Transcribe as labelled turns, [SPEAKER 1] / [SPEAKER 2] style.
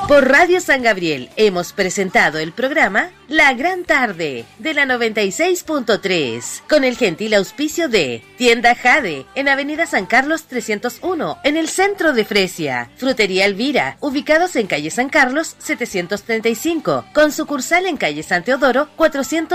[SPEAKER 1] Por Radio San Gabriel hemos presentado el programa La Gran Tarde de la 96.3 con el gentil auspicio de Tienda Jade en Avenida San Carlos 301 en el centro de Fresia, Frutería Elvira ubicados en calle San Carlos 735 con sucursal en calle San Teodoro 400